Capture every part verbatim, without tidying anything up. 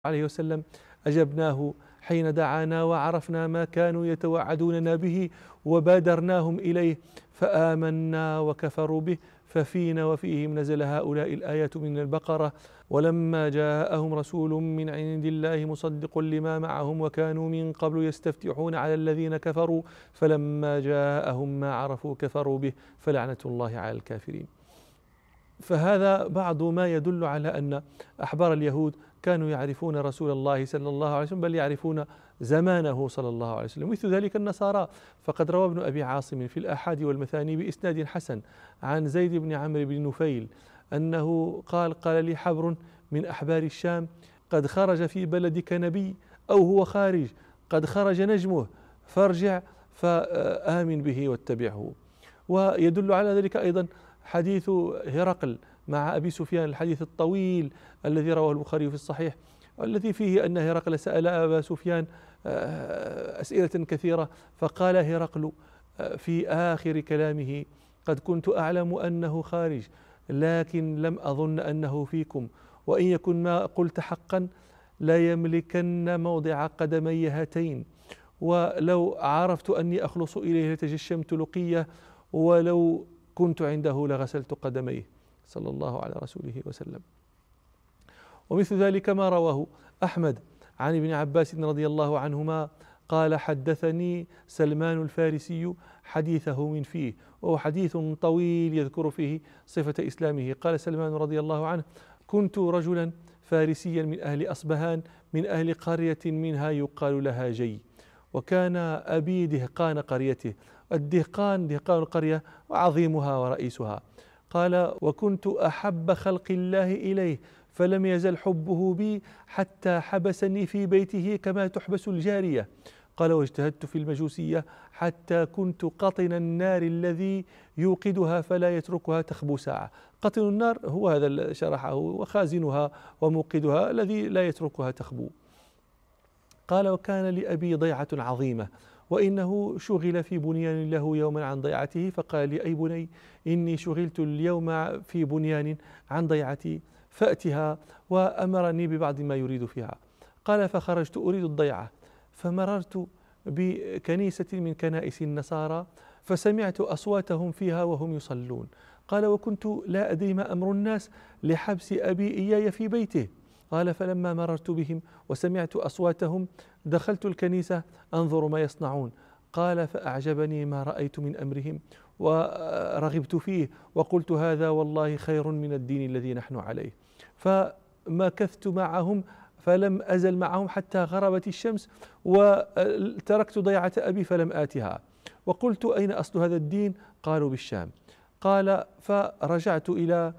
عليه وسلم أجبناه حين دعانا وعرفنا ما كانوا يتوعدوننا به وبادرناهم إليه فآمنا وكفروا به ففينا وفيهم نزل هؤلاء الآيات من البقرة ولما جاءهم رسول من عند الله مصدق لما معهم وكانوا من قبل يستفتحون على الذين كفروا فلما جاءهم ما عرفوا كفروا به فلعنة الله على الكافرين. فهذا بعض ما يدل على أن أحبار اليهود كانوا يعرفون رسول الله صلى الله عليه وسلم، بل يعرفون زمانه صلى الله عليه وسلم. مثل ذلك النصارى، فقد روى ابن أبي عاصم في الآحاد والمثاني بإسناد حسن عن زيد بن عمرو بن نفيل أنه قال قال لي حبر من أحبار الشام قد خرج في بلدك نبي أو هو خارج قد خرج نجمه فارجع فآمن به واتبعه. ويدل على ذلك أيضا حديث هرقل مع أبي سفيان، الحديث الطويل الذي رواه البخاري في الصحيح، والذي فيه أن هرقل سأل أبا سفيان أسئلة كثيرة، فقال هرقل في آخر كلامه قد كنت أعلم أنه خارج لكن لم أظن أنه فيكم، وإن يكن ما قلت حقا لا يملكن موضع قدمي هاتين، ولو عرفت أني أخلص إليه لتجشمت لقيه، ولو كنت عنده لغسلت قدميه، صلى الله على رسوله وسلم. ومثل ذلك ما رواه أحمد عن ابن عباس رضي الله عنهما قال حدثني سلمان الفارسي حديثه من فيه، وهو حديث طويل يذكر فيه صفة إسلامه. قال سلمان رضي الله عنه كنت رجلا فارسيا من أهل أصبهان من أهل قرية منها يقال لها جي، وكان أبي دهقان قريته، الدهقان دهقان القرية وعظيمها ورئيسها. قال وكنت أحب خلق الله إليه فلم يزل حبه بي حتى حبسني في بيته كما تحبس الجارية. قال واجتهدت في المجوسية حتى كنت قطن النار الذي يوقدها فلا يتركها تخبو ساعة. قطن النار هو هذا اللي شرحه، وخازنها وموقدها الذي لا يتركها تخبو. قال وكان لأبي ضيعة عظيمة وإنه شغل في بنيان له يوما عن ضيعته، فقال لي أي بني إني شغلت اليوم في بنيان عن ضيعتي فأتها، وأمرني ببعض ما يريد فيها. قال فخرجت أريد الضيعة فمررت بكنيسة من كنائس النصارى فسمعت أصواتهم فيها وهم يصلون. قال وكنت لا أدري ما أمر الناس لحبس أبي إياي في بيته. قال فلما مررت بهم وسمعت أصواتهم دخلت الكنيسة أنظر ما يصنعون. قال فأعجبني ما رأيت من أمرهم ورغبت فيه وقلت هذا والله خير من الدين الذي نحن عليه. فمكثت معهم فلم أزل معهم حتى غربت الشمس، وتركت ضيعة أبي فلم آتها، وقلت أين أصل هذا الدين؟ قالوا بالشام. قال فرجعت إلى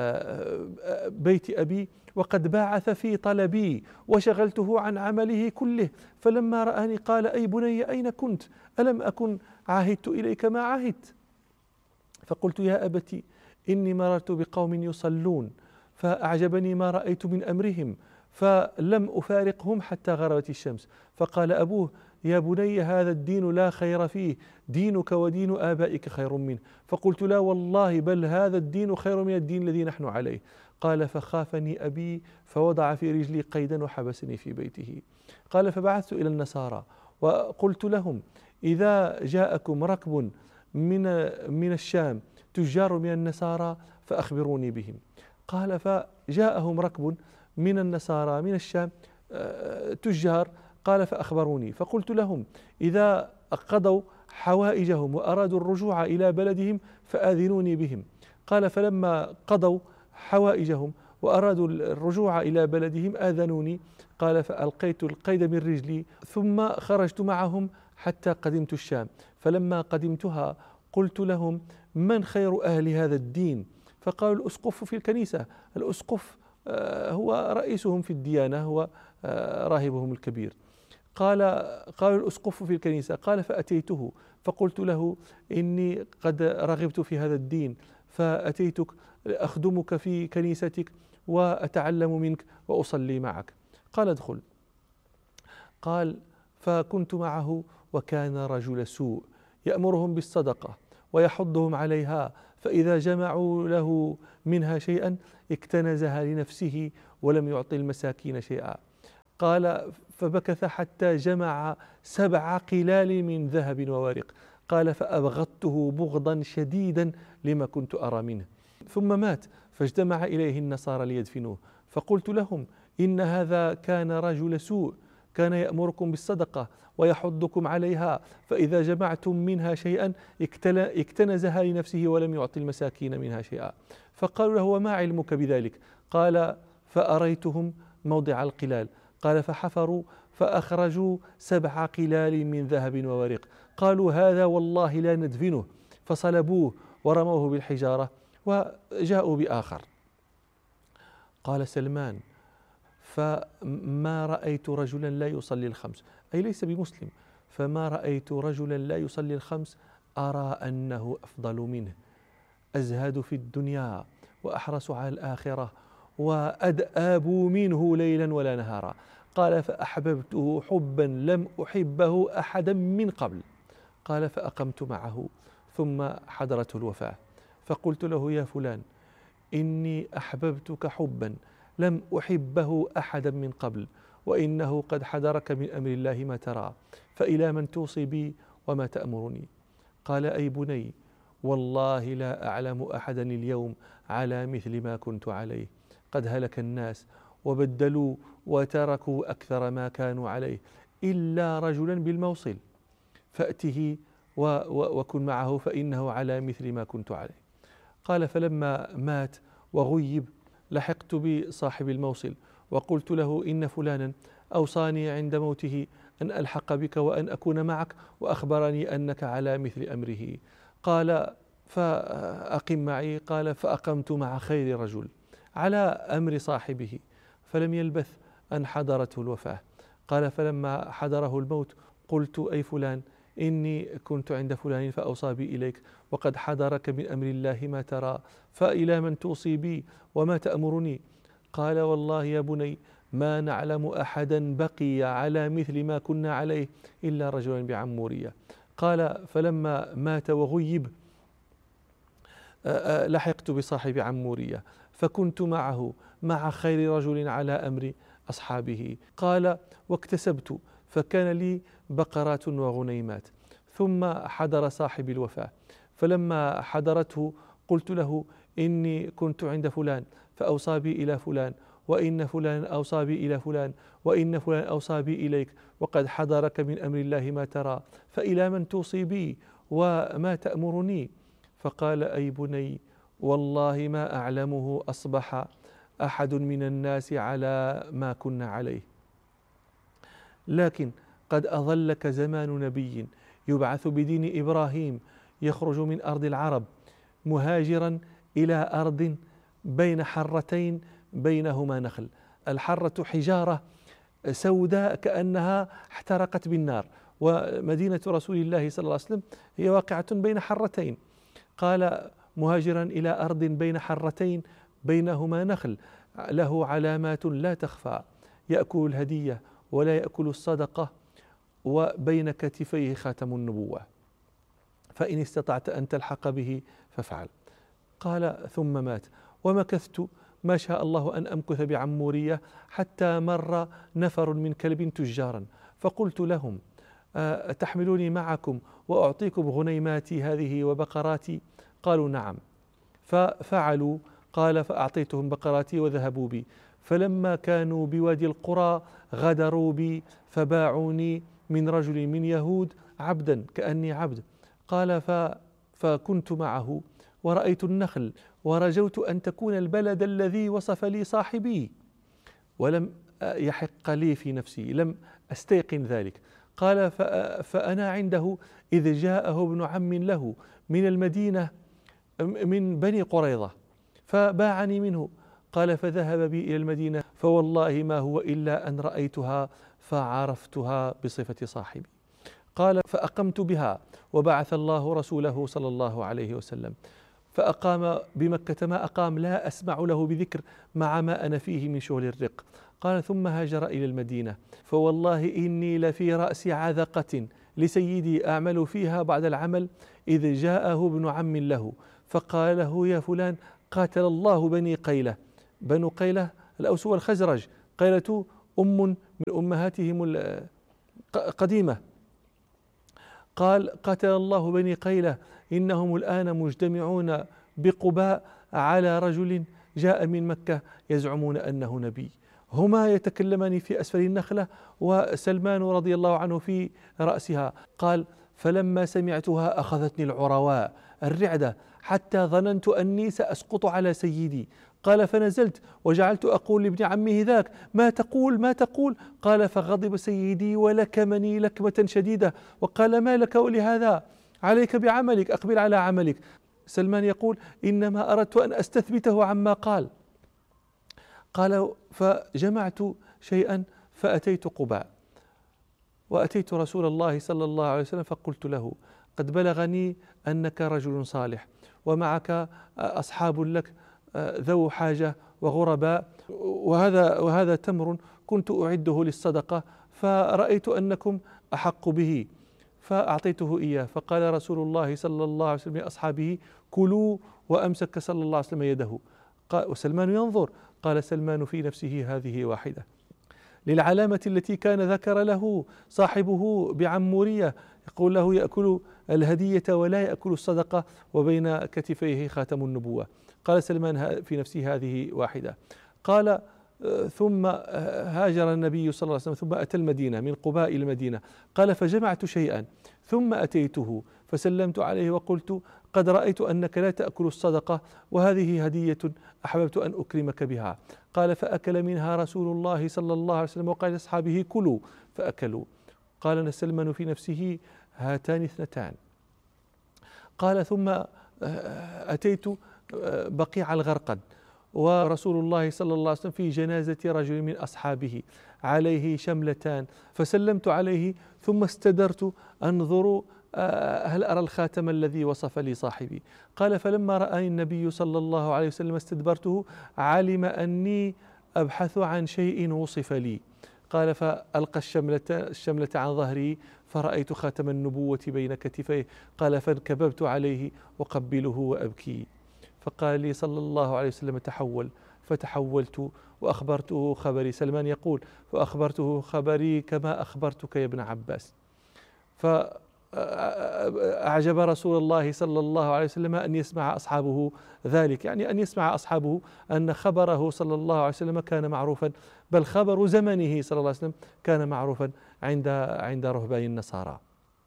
بيت أبي وقد باعث في طلبي وشغلته عن عمله كله، فلما رآني قال أي بني أين كنت؟ ألم أكن عاهدت إليك ما عاهدت؟ فقلت يا أبتي إني مررت بقوم يصلون فأعجبني ما رأيت من أمرهم فلم أفارقهم حتى غربت الشمس. فقال أبوه يا بني هذا الدين لا خير فيه، دينك ودين آبائك خير منه. فقلت لا والله بل هذا الدين خير من الدين الذي نحن عليه. قال فخافني أبي فوضع في رجلي قيدا وحبسني في بيته. قال فبعثت إلى النصارى وقلت لهم إذا جاءكم ركب من من الشام تجار من النصارى فأخبروني بهم. قال فجاءهم ركب من النصارى من الشام تجار، قال فأخبروني، فقلت لهم إذا قضوا حوائجهم وأرادوا الرجوع إلى بلدهم فآذنوني بهم. قال فلما قضوا حوائجهم وأرادوا الرجوع إلى بلدهم آذنوني. قال فألقيت القيد من رجلي ثم خرجت معهم حتى قدمت الشام. فلما قدمتها قلت لهم من خير أهل هذا الدين؟ فقالوا الأسقف في الكنيسة، الأسقف هو رئيسهم في الديانة، هو راهبهم الكبير. قال قالوا الأسقف في الكنيسة. قال فأتيته فقلت له إني قد رغبت في هذا الدين فأتيتك أخدمك في كنيستك وأتعلم منك وأصلي معك. قال ادخل. قال فكنت معه وكان رجل سوء يأمرهم بالصدقة ويحضهم عليها، فإذا جمعوا له منها شيئا اكتنزها لنفسه ولم يعطي المساكين شيئا. قال فبكث حتى جمع سبع قلال من ذهب وورق. قال فأبغضته بغضا شديدا لما كنت أرى منه. ثم مات فاجتمع إليه النصارى ليدفنوه، فقلت لهم إن هذا كان رجل سوء، كان يأمركم بالصدقة ويحضكم عليها، فإذا جمعتم منها شيئا اكتنزها لنفسه ولم يعطي المساكين منها شيئا. فقالوا له وما علمك بذلك؟ قال فأريتهم موضع القلال. قال فحفروا فأخرجوا سبع قلال من ذهب وورق. قالوا هذا والله لا ندفنه، فصلبوه ورموه بالحجارة وجاءوا بآخر. قال سلمان فما رأيت رجلا لا يصلي الخمس، أي ليس بمسلم، فما رأيت رجلا لا يصلي الخمس أرى أنه أفضل منه، أزهد في الدنيا وأحرص على الآخرة وأدأب منه ليلا ولا نهارا. قال فأحببته حبا لم أحبه أحدا من قبل. قال فأقمت معه ثم حضرته الوفاة، فقلت له يا فلان إني أحببتك حبا لم أحبه أحدا من قبل، وإنه قد حضرك من أمر الله ما ترى، فإلى من توصي بي وما تأمرني؟ قال أي بني والله لا أعلم أحدا اليوم على مثل ما كنت عليه، قد هلك الناس وبدلوا وتركوا أكثر ما كانوا عليه إلا رجلا بالموصل، فأته وكن معه فإنه على مثل ما كنت عليه. قال فلما مات وغيب لحقت بصاحب الموصل وقلت له إن فلانا أوصاني عند موته أن ألحق بك وأن أكون معك، وأخبرني أنك على مثل أمره. قال فأقم معي. قال فأقمت مع خير رجل على أمر صاحبه، فلم يلبث أن حضرته الوفاة. قال فلما حضره الموت قلت أي فلان إني كنت عند فلان فأوصى بي إليك، وقد حضرك من أمر الله ما ترى، فإلى من توصي بي وما تأمرني؟ قال والله يا بني ما نعلم أحدا بقي على مثل ما كنا عليه إلا رجلا بعمورية. قال فلما مات وغيب لحقت بصاحب عمورية فكنت معه مع خير رجل على أمر أصحابه. قال واكتسبت فكان لي بقرات وغنيمات. ثم حضر صاحب الوفاة، فلما حضرته قلت له إني كنت عند فلان فأوصى بي إلى فلان، وإن فلان أوصى بي إلى فلان، وإن فلان أوصى بي إليك، وقد حضرك من أمر الله ما ترى، فإلى من توصي بي وما تأمرني؟ فقال أي بني والله ما أعلمه أصبح أحد من الناس على ما كنا عليه، لكن قد أظلك زمان نبي يبعث بدين إبراهيم يخرج من أرض العرب مهاجرا إلى أرض بين حرتين بينهما نخل. الحرة حجارة سوداء كأنها احترقت بالنار، ومدينة رسول الله صلى الله عليه وسلم هي واقعة بين حرتين. قال مهاجرا إلى أرض بين حرتين بينهما نخل له علامات لا تخفى، يأكل الهدية ولا يأكل الصدقة، وبين كتفيه خاتم النبوة، فإن استطعت أن تلحق به فافعل. قال ثم مات، ومكثت ما شاء الله أن أمكث بعمورية حتى مر نفر من كلب تجارا، فقلت لهم أتحملوني معكم وأعطيكم غنيماتي هذه وبقراتي؟ قالوا نعم، ففعلوا. قال فأعطيتهم بقراتي وذهبوا بي، فلما كانوا بوادي القرى غدروا بي فباعوني من رجل من يهود عبدا كأني عبد. قال فكنت معه ورأيت النخل ورجوت أن تكون البلد الذي وصف لي صاحبي، ولم يحق لي في نفسي، لم أستيقن ذلك. قال فأنا عنده إذ جاءه ابن عم له من المدينة من بني قريظة فباعني منه. قال فذهب بي إلى المدينة فوالله ما هو إلا أن رأيتها فعرفتها بصفة صاحبي. قال فأقمت بها وبعث الله رسوله صلى الله عليه وسلم فأقام بمكة ما أقام لا أسمع له بذكر مع ما أنا فيه من شغل الرق. قال ثم هاجر إلى المدينة فوالله إني لفي رأس عذقة لسيدي أعمل فيها بعد العمل إذ جاءه ابن عم له فقال له يا فلان قاتل الله بني قيلة. بنو قيلة الأوس والخزرج، قيلة أم من أمهاتهم القديمة. قال: قتل الله بني قيلة إنهم الآن مجتمعون بقباء على رجل جاء من مكة يزعمون أنه نبي. هما يتكلمان في أسفل النخلة وسلمان رضي الله عنه في رأسها. قال: فلما سمعتها أخذتني العرواء الرعدة حتى ظننت أني سأسقط على سيدي. قال: فنزلت وجعلت أقول لابن عمه ذاك: ما تقول ما تقول؟ قال: فغضب سيدي ولكمني لكمة شديدة وقال: ما لك ولهذا؟ عليك بعملك، أقبل على عملك. سلمان يقول: إنما أردت أن أستثبته عما قال. قال: فجمعت شيئا فأتيت قباء وأتيت رسول الله صلى الله عليه وسلم فقلت له: قد بلغني أنك رجل صالح ومعك أصحاب لك ذو حاجة وغرباء، وهذا وهذا تمر كنت أعده للصدقة، فرأيت أنكم أحق به فأعطيته إياه. فقال رسول الله صلى الله عليه وسلم لأصحابه: كلوا، وأمسك صلى الله عليه وسلم يده. وسلمان ينظر. قال سلمان في نفسه: هذه واحدة للعلامة التي كان ذكر له صاحبه بعمورية، يقول له: يأكل الهدية ولا يأكل الصدقة، وبين كتفيه خاتم النبوة. قال سلمان في نفسه: هذه واحدة. قال: ثم هاجر النبي صلى الله عليه وسلم ثم أتى المدينة من قباء إلى المدينة. قال: فجمعت شيئا ثم أتيته فسلمت عليه وقلت: قد رأيت أنك لا تأكل الصدقة وهذه هدية أحببت أن أكرمك بها. قال: فأكل منها رسول الله صلى الله عليه وسلم وقال لأصحابه: كلوا، فأكلوا. قال سلمان في نفسه: هاتان اثنتان. قال: ثم أتيت بقيع الغرقد ورسول الله صلى الله عليه وسلم في جنازة رجل من أصحابه عليه شملتان، فسلمت عليه ثم استدرت أنظر هل أرى الخاتم الذي وصف لي صاحبي. قال: فلما رآني النبي صلى الله عليه وسلم استدبرته علم أني أبحث عن شيء وصف لي. قال: فألقى الشملة, الشملة عن ظهري فرأيت خاتم النبوة بين كتفيه. قال: فانكببت عليه وقبله وأبكي. فقال لي صلى الله عليه وسلم: تحول. فتحولت وأخبرته خبري. سلمان يقول: فأخبرته خبري كما أخبرتك يا ابن عباس. فأعجب رسول الله صلى الله عليه وسلم أن يسمع أصحابه ذلك، يعني أن يسمع أصحابه أن خبره صلى الله عليه وسلم كان معروفا، بل خبر زمنه صلى الله عليه وسلم كان معروفا عند عند رهبان النصارى.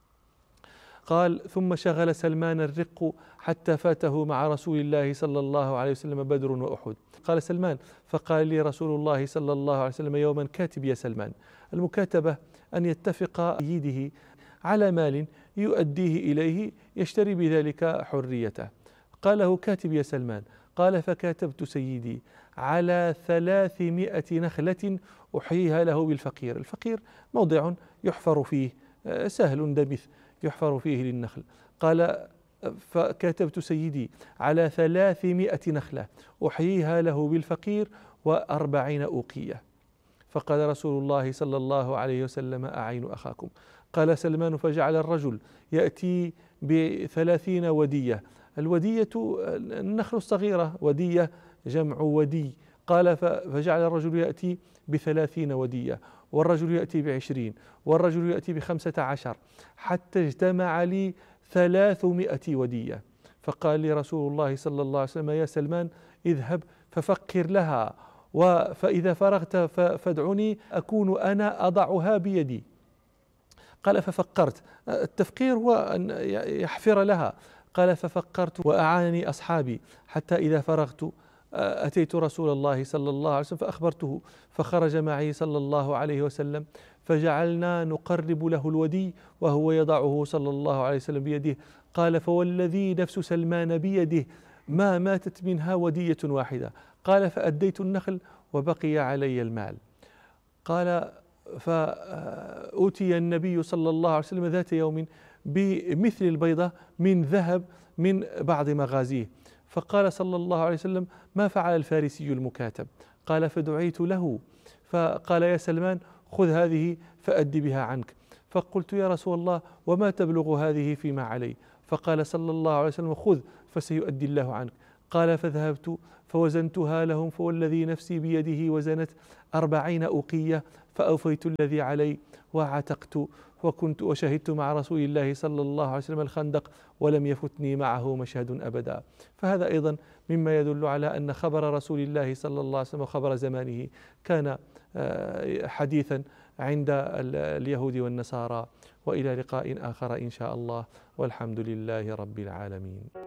قال: ثم شغل سلمان الرق حتى فاته مع رسول الله صلى الله عليه وسلم بدر وأحد. قال سلمان: فقال لي رسول الله صلى الله عليه وسلم يوما: كاتب يا سلمان. المكاتبة أن يتفق سيده على مال يؤديه إليه يشتري بذلك حريته. قال له: كاتب يا سلمان. قال: فكاتبت سيدي على ثلاثمائة نخلة أحييها له بالفقير. الفقير موضع يحفر فيه سهل دمث يحفر فيه للنخل. قال: فكاتبت سيدي على ثلاثمائة نخلة أحييها له بالفقير وأربعين أوقية. فقال رسول الله صلى الله عليه وسلم: أعين أخاكم. قال سلمان: فجعل الرجل يأتي بثلاثين ودية. الودية النخل الصغيرة، ودية جمع ودي. قال: فجعل الرجل يأتي بثلاثين ودية، والرجل يأتي بعشرين، والرجل يأتي بخمسة عشر، حتى اجتمع لي ثلاثمائة ودية. فقال لي رسول الله صلى الله عليه وسلم: يا سلمان، اذهب ففكر لها، فإذا فرغت فادعني أكون أنا أضعها بيدي. قال: ففكرت. التفكير هو أن يحفر لها. قال: ففكرت وأعانني أصحابي حتى إذا فرغت أتيت رسول الله صلى الله عليه وسلم فأخبرته، فخرج معي صلى الله عليه وسلم، فجعلنا نقرب له الودي وهو يضعه صلى الله عليه وسلم بيده. قال: فوالذي نفس سلمان بيده ما ماتت منها ودية واحدة. قال: فأديت النخل وبقي علي المال. قال: فأوتي النبي صلى الله عليه وسلم ذات يوم بمثل البيضة من ذهب من بعض مغازيه. فقال صلى الله عليه وسلم: ما فعل الفارسي المكاتب؟ قال: فدعيت له، فقال: يا سلمان، خذ هذه فأد بها عنك. فقلت: يا رسول الله، وما تبلغ هذه فيما علي؟ فقال صلى الله عليه وسلم: خذ فسيؤدي الله عنك. قال فذهبت فوزنتها لهم، فوالذي نفسي بيده وزنت أربعين أوقية، فأوفيت الذي علي وعتقت، وكنت وشهدت مع رسول الله صلى الله عليه وسلم الخندق ولم يفتني معه مشهد أبدا. فهذا أيضا مما يدل على أن خبر رسول الله صلى الله عليه وسلم وخبر زمانه كان حديثا عند اليهود والنصارى. وإلى لقاء آخر إن شاء الله، والحمد لله رب العالمين.